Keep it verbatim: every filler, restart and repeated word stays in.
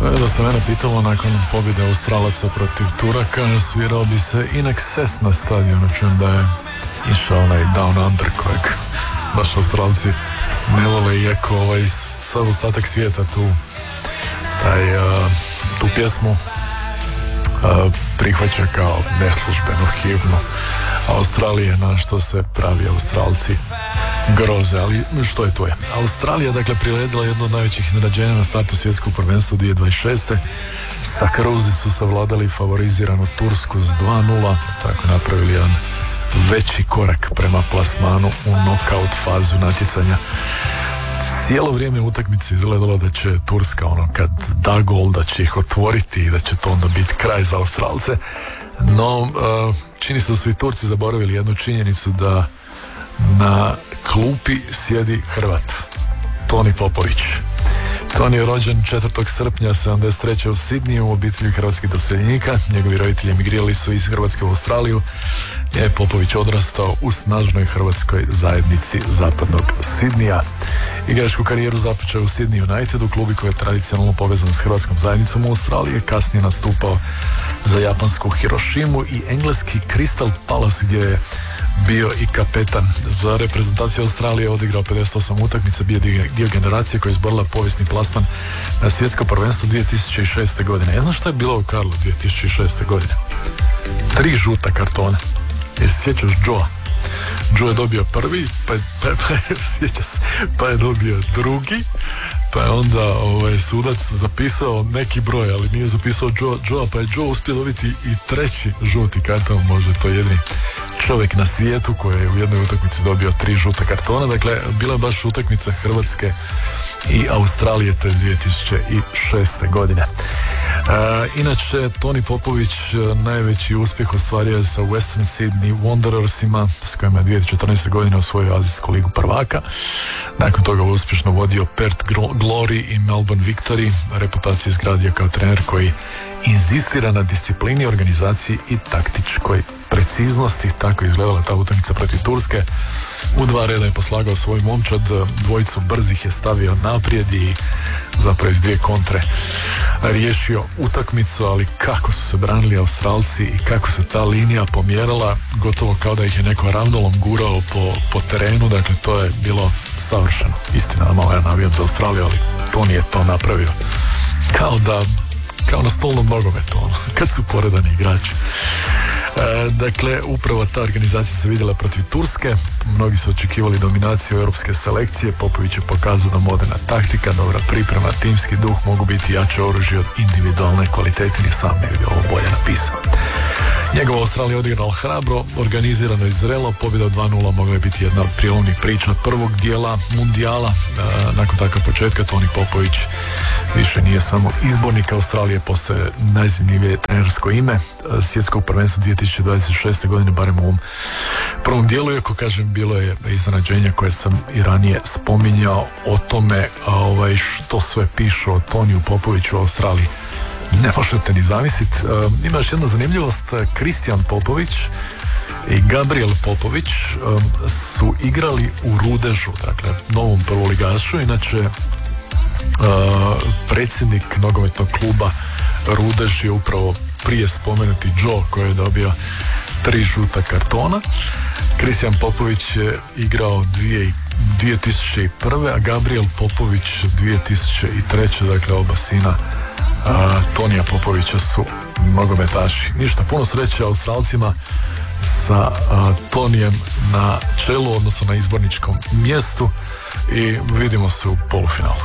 Da se mene pitalo nakon pobjede Australaca protiv Turaka, svirao bi se Inexcess na stadionu, čujem da je išao onaj Down Under kojeg baš Australci ne vole, iako ovaj sad ostatak svijeta tu taj, uh, tu pjesmu uh, prihvaća kao neslužbenu himnu Australije, na što se pravi Australci groze, ali što je to je. Australija dakle priredila jedno od najvećih iznenađenja na startu svjetskog prvenstva dvije tisuće dvadeset šeste. Sakaruzi su savladali favoriziranu Tursku s dva nula, tako napravili jedan veći korak prema plasmanu u knockout fazu natjecanja. Cijelo vrijeme utakmice izgledalo da će Turska, ono, kad da gol, da će ih otvoriti i da će to onda biti kraj za Australce. No, uh, čini se da su i Turci zaboravili jednu činjenicu, da na klupi sjedi Hrvat, Toni Popović. Toni je rođen četvrtog srpnja sedamdeset treće u Sidniju u obitelji hrvatskih doseljenika. Njegovi roditelji emigrirali su iz Hrvatske u Australiju. Je Popović odrastao u snažnoj hrvatskoj zajednici zapadnog Sidnija. Igračku karijeru započeo u Sydney Unitedu, klubi koji je tradicionalno povezan s hrvatskom zajednicom u Australiji. Kasnije nastupao za japansku Hirošimu i engleski Crystal Palace, gdje je bio i kapetan. Za reprezentaciju Australije odigrao pedeset osam utakmica, bio dio generacije koja je izborila povijesni plasman na svjetsko prvenstvo dvije tisuće šeste godine. Jedno što je bilo u Karlu dvije tisuće šeste godine? Tri žuta kartona. Jesi sjećaš Joe? Joe je dobio prvi, pa, pa, pa, sjeća se, pa je dobio drugi, pa je onda ovaj, sudac zapisao neki broj, ali nije zapisao Joe, Joe, pa je Joe uspio dobiti i treći žuti karton, možda to jedini čovjek na svijetu koji je u jednoj utakmici dobio tri žuta kartona. Dakle, bila je baš utakmica Hrvatske i Australije te dvije tisuće šeste godine. E, inače, Toni Popović najveći uspjeh ostvario je sa Western Sydney Wanderersima, s kojima je dvije tisuće četrnaeste godine osvojio Azijsku ligu prvaka. Nakon toga uspješno vodio Perth Glory i Melbourne Victory. Reputaciju izgradio kao trener koji inzistira na disciplini, organizaciji i taktičkoj preciznosti. Tako je izgledala ta utakmica protiv Turske. U dva reda je poslagao svoj momčad, dvojicu brzih je stavio naprijed i zapravo iz dvije kontre riješio utakmicu, ali kako su se branili Australci i kako se ta linija pomjerala, gotovo kao da ih je neko ravnolom gurao po, po terenu. Dakle, to je bilo savršeno. Istina, malo ja navijam za Australiju, ali Toni je to napravio kao da kao na stolnom nogometu, ono, kad su poredani igrači. E, dakle, upravo ta organizacija se vidjela protiv Turske. Mnogi su očekivali dominaciju europske selekcije. Popović je pokazao da moderna taktika, dobra priprema, timski duh mogu biti jače oružje od individualne kvalitete. Ni sam ne vidio ovo bolje napisao. Njegova Australija odigrala hrabro, organizirano i zrelo. Pobjeda dva nula mogla je biti jedna od prijelomnih priča od prvog dijela mundijala. E, nakon takvog početka Toni Popović više nije samo izbornik Australije, postaje najzanimljivije trenersko ime svjetskog prvenstva dvije tisuće dvadeset šeste godine, barem u ovom prvom dijelu, iako kažem bilo je iznenađenja koje sam i ranije spominjao o tome a, ovaj, što sve pišu o Toniju Popoviću u Australiji. Ne možete ni zamisliti. E, ima još jedna zanimljivost. Kristijan Popović i Gabriel Popović e, su igrali u Rudežu, dakle novom prvoligašu. Inače e, predsjednik nogometnog kluba Rudež je upravo prije spomenuti Joe koji je dobio tri žuta kartona. Kristijan Popović je igrao dvije tisuće prve. a Gabriel Popović dvije tisuće treće. Dakle, oba sina a, Tonija Popovića su nogometaši. Ništa, puno sreće Australcima sa a, Tonijem na čelu, odnosno na izborničkom mjestu, i vidimo se u polufinalu.